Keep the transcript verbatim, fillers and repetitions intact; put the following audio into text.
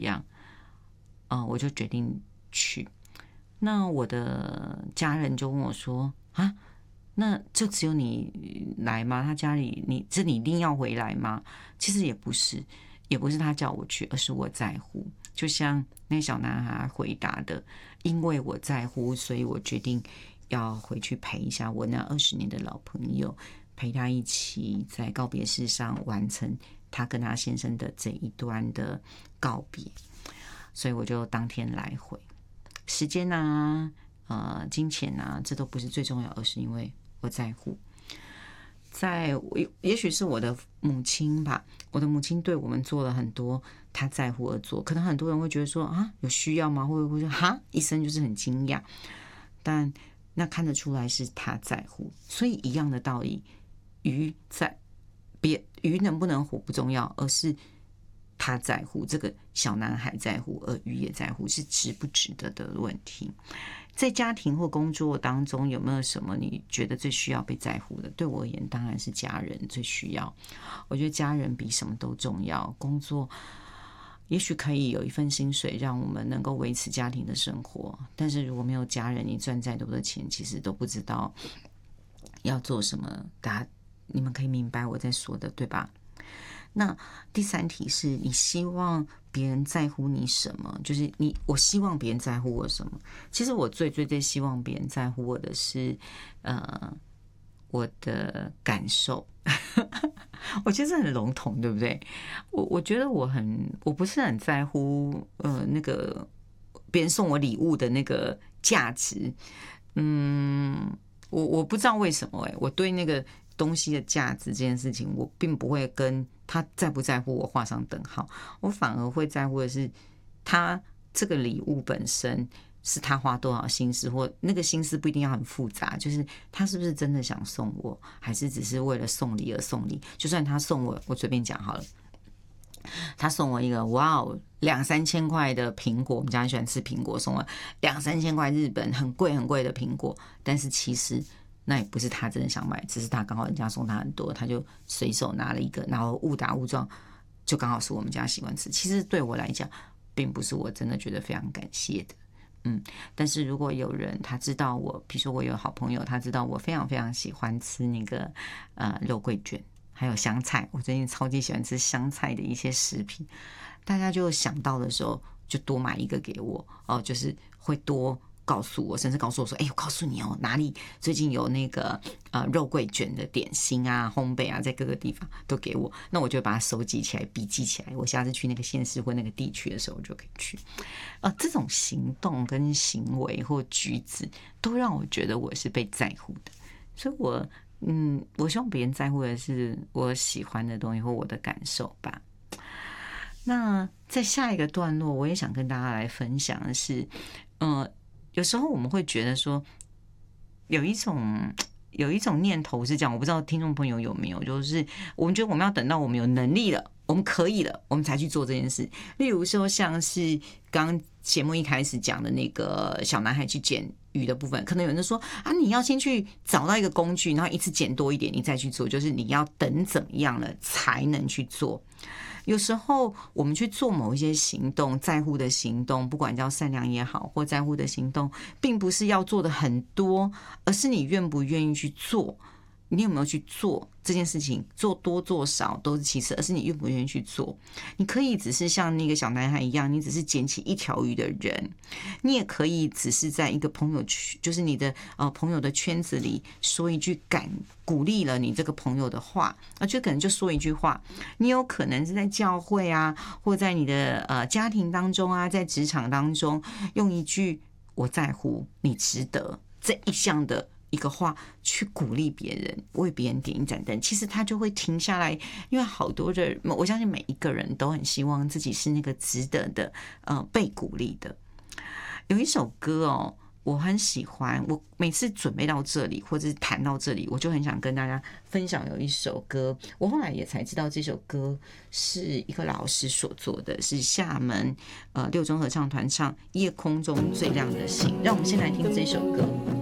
样，呃，我就决定去。那我的家人就问我说啊，那就只有你来吗？他家里你这你一定要回来吗？其实也不是，也不是他叫我去，而是我在乎。就像那小男孩回答的，因为我在乎，所以我决定要回去陪一下我那二十年的老朋友，陪他一起在告别式上完成他跟他先生的这一段的告别。所以我就当天来回，时间啊，呃，金钱啊，这都不是最重要，而是因为我在乎。在也许是我的母亲吧，我的母亲对我们做了很多她在乎而做，可能很多人会觉得说啊，有需要吗？或者会说哈一声就是很惊讶，但那看得出来是她在乎。所以一样的道理，鱼在别鱼能不能活不重要，而是他在乎，这个小男孩在乎，而鱼也在乎，是值不值得的问题。在家庭或工作当中，有没有什么你觉得最需要被在乎的？对我而言，当然是家人最需要。我觉得家人比什么都重要。工作也许可以有一份薪水，让我们能够维持家庭的生活，但是如果没有家人，你赚再多的钱，其实都不知道要做什么。大家你们可以明白我在说的，对吧？那第三题是你希望别人在乎你什么？就是你，我希望别人在乎我什么？其实我最最最希望别人在乎我的是，呃，我的感受。我觉得这很笼统，对不对？我我觉得我很，我不是很在乎，呃，那个别人送我礼物的那个价值。嗯，我我不知道为什么、欸，我对那个东西的价值这件事情，我并不会跟他在不在乎我画上等号，我反而会在乎的是他这个礼物本身是他花多少心思，或那个心思不一定要很复杂，就是他是不是真的想送我，还是只是为了送礼而送礼。就算他送我，我随便讲好了，他送我一个哇哦两三千块的苹果，我们家很喜欢吃苹果，送我两三千块日本很贵很贵的苹果，但是其实那也不是他真的想买，只是他刚好人家送他很多，他就随手拿了一个，然后误打误撞就刚好是我们家喜欢吃。其实对我来讲，并不是我真的觉得非常感谢的。嗯，但是如果有人他知道我，比如说我有好朋友，他知道我非常非常喜欢吃那个呃肉桂卷，还有香菜，我最近超级喜欢吃香菜的一些食品，大家就想到的时候就多买一个给我哦，就是会多告诉我，甚至告诉我说：“哎、欸，我告诉你哦，哪里最近有那个呃肉桂卷的点心啊、烘焙啊，在各个地方都给我。”那我就把它收集起来、笔记起来。我下次去那个县市或那个地区的时候，我就可以去。呃，这种行动跟行为或举止，都让我觉得我是被在乎的。所以我，嗯，我希望别人在乎的是我喜欢的东西或我的感受吧。那在下一个段落，我也想跟大家来分享的是，呃。有时候我们会觉得说，有一种有一种念头是这样，我不知道听众朋友有没有，就是我们觉得我们要等到我们有能力了，我们可以了，我们才去做这件事。例如说，像是刚刚节目一开始讲的那个小男孩去捡鱼的部分，可能有人说啊，你要先去找到一个工具，然后一次捡多一点，你再去做，就是你要等怎么样了才能去做。有时候我们去做某一些行动，在乎的行动，不管叫善良也好，或在乎的行动，并不是要做的很多，而是你愿不愿意去做。你有没有去做这件事情？做多做少都是其次，而是你愿不愿意去做。你可以只是像那个小男孩一样，你只是捡起一条鱼的人，你也可以只是在一个朋友圈，就是你的呃朋友的圈子里说一句感鼓励了你这个朋友的话，啊，就可能就说一句话。你有可能是在教会啊，或在你的呃家庭当中啊，在职场当中，用一句“我在乎，你值得”这一项的一个话去鼓励别人，为别人点一盏灯，其实他就会停下来。因为好多人，我相信每一个人都很希望自己是那个值得的，呃，被鼓励的。有一首歌哦，我很喜欢，我每次准备到这里或者是谈到这里，我就很想跟大家分享。有一首歌，我后来也才知道这首歌是一个老师所做的，是厦门呃六中合唱团唱《夜空中最亮的星》。让我们先来听这首歌。